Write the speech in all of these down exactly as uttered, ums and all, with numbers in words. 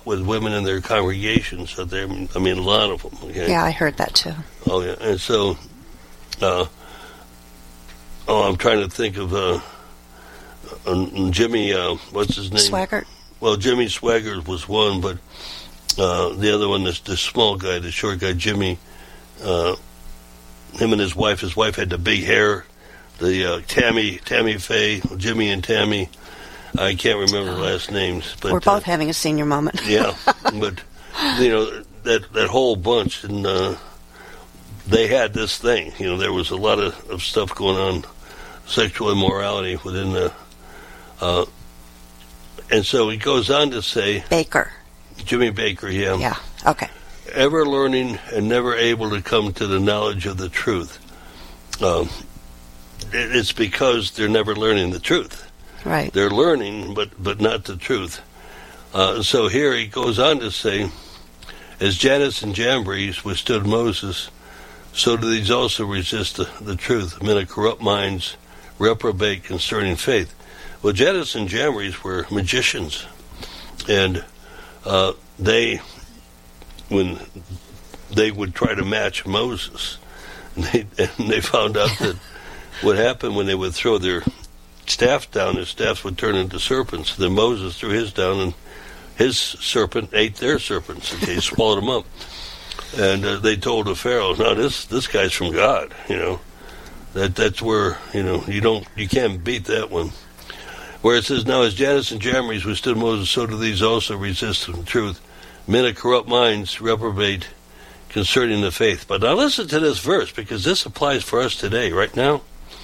with women in their congregations. Out there, I mean, a lot of them. Okay? Yeah, I heard that too. Oh yeah, and so, uh, oh, I'm trying to think of uh, uh, Jimmy. Uh, what's his name? Swaggart. Well, Jimmy Swaggart was one, but uh, the other one is the small guy, the short guy, Jimmy. Uh, him and his wife. His wife had the big hair. The uh, Tammy, Tammy Faye, Jimmy and Tammy. I can't remember the last names, but we're both uh, having a senior moment. yeah, but you know that that whole bunch, and uh, they had this thing. You know, there was a lot of, of stuff going on, sexual immorality within the. Uh, and so he goes on to say, Baker, Jimmy Baker, yeah, yeah, okay, ever learning and never able to come to the knowledge of the truth. Um, it, it's because they're never learning the truth. Right. They're learning, but, but not the truth. Uh, so here he goes on to say, as Jannes and Jambres withstood Moses, so do these also resist the, the truth. Men of corrupt minds reprobate concerning faith. Well, Jannes and Jambres were magicians, and uh, they, when they would try to match Moses, and they, and they found out that what happened when they would throw their staff down, his staffs would turn into serpents. Then Moses threw his down, and his serpent ate their serpents. Okay, he swallowed them up. And uh, they told the Pharaoh, "No, this this guy's from God. You know, that that's where you know you don't you can't beat that one." Where it says, "Now as Jannes and Jambres withstood Moses, so do these also resist the truth. Men of corrupt minds reprobate concerning the faith." But now listen to this verse, because this applies for us today, right now.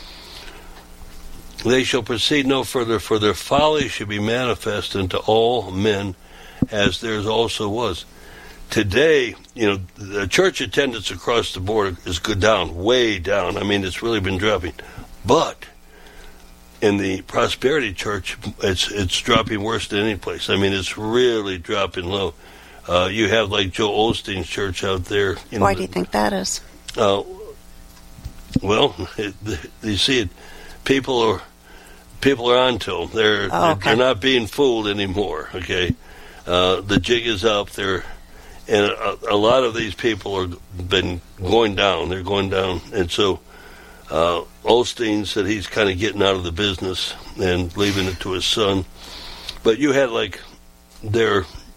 They shall proceed no further, for their folly should be manifest unto all men, as theirs also was. Today, you know, the church attendance across the board is good down, way down. I mean, it's really been dropping. But in the prosperity church, it's it's dropping worse than any place. I mean, it's really dropping low. Uh, you have like Joel Osteen's church out there. You know, why do you think that is? Uh, well, it, you see it. People are. People are onto them. They're, oh, okay. they're not being fooled anymore. Okay, uh, the jig is up. They're and a, a lot of these people are been going down. They're going down, and so uh, Osteen said he's kind of getting out of the business and leaving it to his son. But you had like their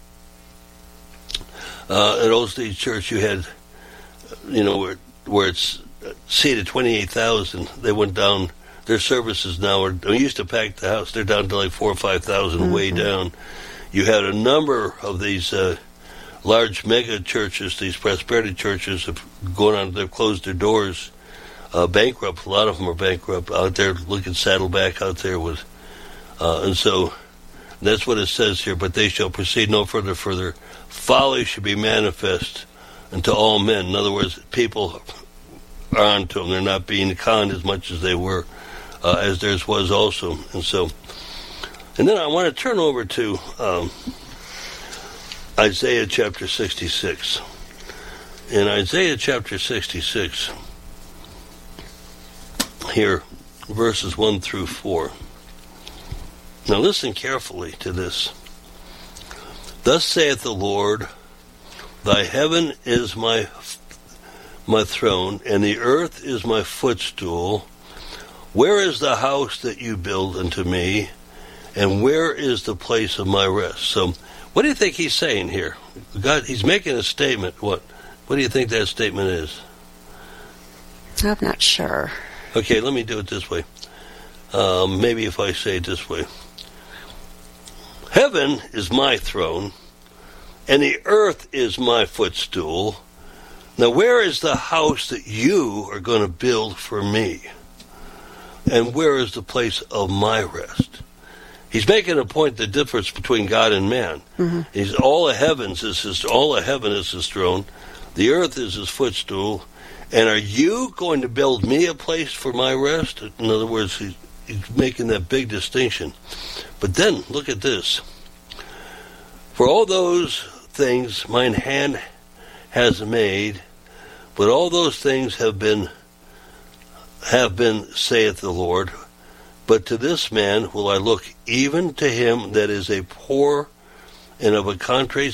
uh, at Osteen's church, you had you know where where it's seated twenty-eight thousand. They went down. Their services now are, they used to pack the house, they're down to like four or five thousand, mm-hmm. way down. You had a number of these uh, large mega churches, these prosperity churches, have gone on, they've closed their doors, uh, bankrupt. A lot of them are bankrupt out there, looking Saddleback out there with, uh, and so that's what it says here. But they shall proceed no further, further. Folly should be manifest unto all men. In other words, people are onto them. They're not being conned as much as they were. Uh, as theirs was also. And so, and then I want to turn over to um, Isaiah chapter sixty-six. In Isaiah chapter sixty-six, here, verses one through four. Now listen carefully to this. Thus saith the Lord, thy heaven is my my throne, and the earth is my footstool. Where is the house that you build unto me, and where is the place of my rest? So, what do you think he's saying here? God, he's making a statement. What? What do you think that statement is? I'm not sure. Okay, let me do it this way. Um, maybe if I say it this way. Heaven is my throne, and the earth is my footstool. Now, where is the house that you are going to build for me? And where is the place of my rest? He's making a point, the difference between God and man. Mm-hmm. He's all of heavens is his, all of heaven is his throne. The earth is his footstool. And are you going to build me a place for my rest? In other words, he's, he's making that big distinction. But then, look at this. For all those things mine hand has made, but all those things have been have been, saith the Lord, but to this man will I look, even to him that is a poor and of a contrite